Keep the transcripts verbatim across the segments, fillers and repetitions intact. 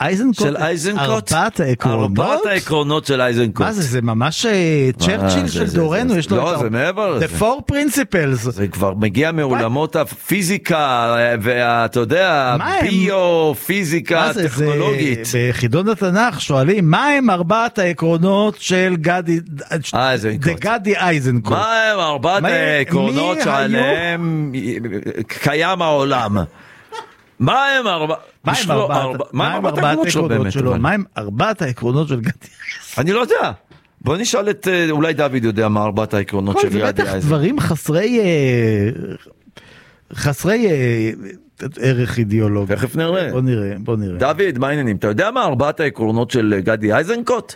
אייזנקוט? של אייזנקוט? ארבעת העקרונות? ארבעת העקרונות של אייזנקוט. מה זה, זה ממש צ'רצ'יל של דורנו, יש לו לא, זה מעבר לזה. The Four Principles. זה כבר מגיע מעולמות הפיזיקה, ואתה יודע, ביו-פיזיקה טכנולוגית. בחידון התנ"ך שואלים, מה הם ארבעת העקרונות של גדי אייזנקוט? גדי אייזנקוט. מה הם ארבעת העקרונות שעליהם קיים העולם? מה הם ארבעת... מה הם ארבעת העקרונות שלו? מה הם ארבעת העקרונות של גדי אייזנקוט? אני לא יודע. בוא נשאל את, אולי דוד יודע מה ארבעת העקרונות של גדי אייזנקוט. זה בטח דברים חסרי חסרי ערך אידיאולוגי. תכף נראה. בוא נראה, בוא נראה. דוד, מה העניינים? אתה יודע מה ארבעת העקרונות של גדי אייזנקוט?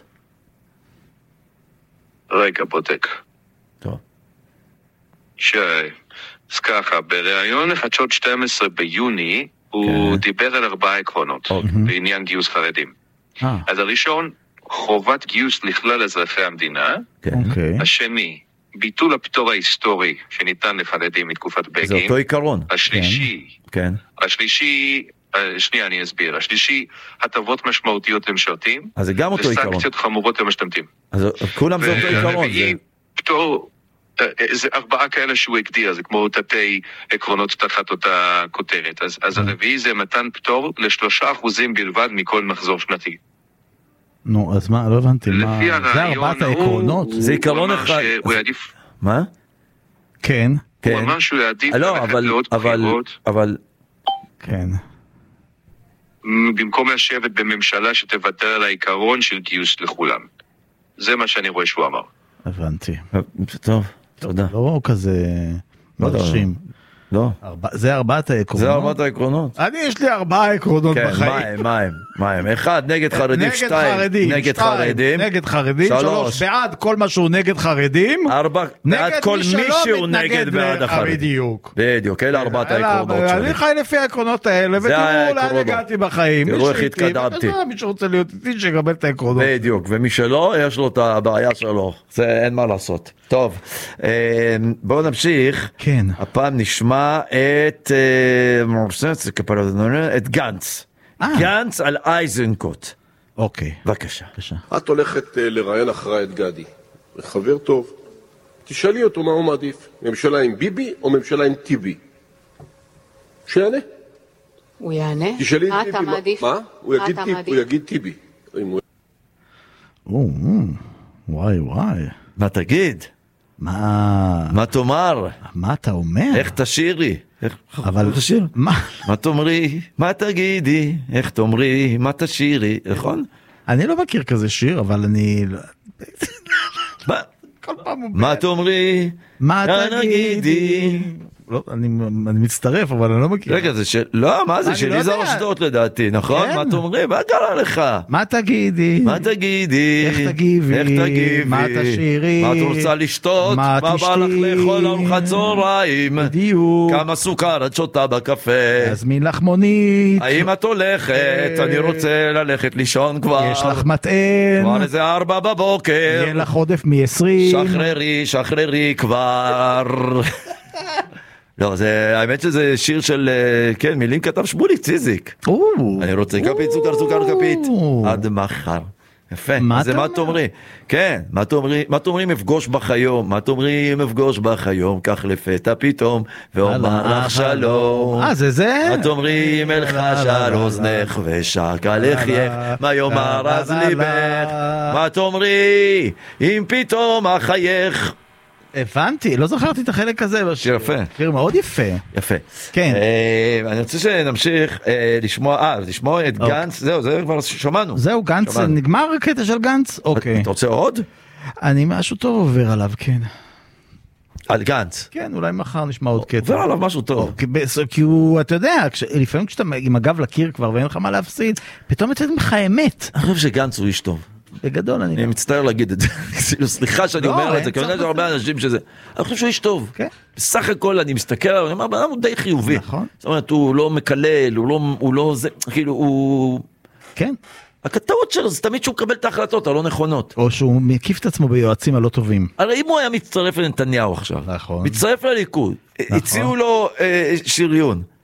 רגע, בודק. טוב. ש... אז ככה, בראיון לחדשות שתים עשרה ביוני, הוא דיבר על ארבעה עקרונות, בעניין גיוס חרדים. אז הראשון, חובת גיוס לכלל אזרחי המדינה. השני, ביטול הפטור ההיסטורי שניתן לחרדים מתקופת בגין. זה אותו עיקרון. השלישי, השלישי, שנייה אני אסביר, השלישי, הטבות משמעותיות למשרתים. אז זה גם אותו עיקרון. וסנקציות חמורות למשתמטים. אז כולם זה אותו עיקרון. פטור... זה ארבעה כאלה שהוא הגדיר, זה כמו תתי עקרונות תחת אותה כותרת. אז, אז הרביעי זה מתן פטור לשלושה אחוזים בלבד מכל מחזור שנתי. נו, אז מה, לא הבנתי, מה, זה ארבעת העקרונות? זה עיקרון אחד. מה? כן. הוא אמר שהוא יעדיף ללכת לעוד בחירות. אבל... כן. במקום לשבת בממשלה שתוותר על העיקרון של גיוס לכולם. זה מה שאני רואה שהוא אמר. הבנתי. טוב. תודה. לא כזה מרשים. לא. זה ארבעת העקרונות? זה ארבעת העקרונות. אני, יש לי ארבעה עקרונות בחיים. מה הם, מה הם, מה הם? אחד, נגד חרדים, שתיים, נגד חרדים, נגד חרדים, שלוש, בעד כל מה שהוא נגד חרדים, ארבע, בעד כל מי שהוא נגד בעד החרדים. בדיוק. בדיוק, אלה ארבעת העקרונות שלי. אני חי לפי העקרונות האלה, ותראו לאן הגעתי בחיים. תראו איך התקדמתי. מי שרוצה להיות איתי, שיקבל את העקרונות. בדיוק, ומי שלא, יש לו את הבעיה שלו. זה אין מה לעשות. טוב, בואו נמשיך. כן. הפעם נשמע את את גנץ. גנץ על אייזנקוט. אוקיי. בבקשה. את הולכת לראיין אחרי את גדי. חבר טוב. תשאלי אותו מה הוא מעדיף. ממשלה עם ביבי או ממשלה עם טיבי? שיענה. הוא יענה? תשאלי מה אתה מעדיף? מה? הוא יגיד טיבי. וואי וואי. מה תגיד? מה... מה תאמר? מה אתה אומר? איך תשירי? אבל... תשיר? מה? מה תאמרי? מה תגידי? איך תאמרי? מה תשירי? נכון? אני לא מכיר כזה שיר, אבל אני... מה? מה תאמרי? מה תגידי? לא, אני, אני מצטרף, אבל אני לא מכיר. רגע, זה של... לא, מה זה? של יזהר אשדוד לדעתי, נכון? כן. מה תאמרי? מה קרה לך? מה תגידי? מה תגידי? איך תגיבי? איך תגיבי? מה תשירי? מה את רוצה לשתות? מה מה בא לך לאכול ארוחת צהריים? בדיוק. כמה סוכר את שותה בקפה? להזמין לך מונית. האם את הולכת? אני רוצה ללכת לישון כבר. יש לך מטען. כבר איזה ארבע בבוקר. יהיה לך עודף מ-עשרים. שחררי, שחררי כבר. לא, זה, האמת שזה שיר של, כן, מילים כתב שמוליק ציזיק. אני רוצה כפית, סוכר, סוכר, כפית. עד מחר. יפה. זה מה תאמרי? כן, מה תאמרי, מה תאמרי מפגוש בך היום? מה תאמרי מפגוש בך היום? כך לפתע פתאום, ואומר לך שלום. אה, זה זה? מה תאמרי מלחש על אוזנך ושק על לחייך, מה יאמר אז ליבך? מה תאמרי אם פתאום אחייך? הבנתי, לא זכרתי את החלק הזה. שיר יפה. שיר מאוד יפה. יפה. כן. אני רוצה שנמשיך לשמוע, אה, לשמוע את גנץ, זהו, זה כבר שמענו. זהו, גנץ, נגמר הקטע של גנץ? אוקיי. אתה רוצה עוד? אני משהו טוב עובר עליו, כן. על גנץ? כן, אולי מחר נשמע עוד קטע. עובר עליו משהו טוב. כי הוא, אתה יודע, לפעמים כשאתה עם הגב לקיר כבר ואין לך מה להפסיד, פתאום יוצאת ממך האמת. אני חושב שגנץ הוא איש טוב. בגדול אני... אני מצטער להגיד את זה, סליחה שאני אומר את זה, כי אני יודע הרבה אנשים שזה, אני חושב שהוא איש טוב. בסך הכל אני מסתכל עליו, אני אומר, בן אדם הוא די חיובי. נכון. זאת אומרת, הוא לא מקלל, הוא לא זה, כאילו, הוא... כן. הכתרות שלו זה תמיד שהוא מקבל את ההחלטות הלא נכונות. או שהוא מקיף את עצמו ביועצים הלא טובים. הרי אם הוא היה מצטרף לנתניהו עכשיו, מצטרף לליכוד, הציעו לו שריון,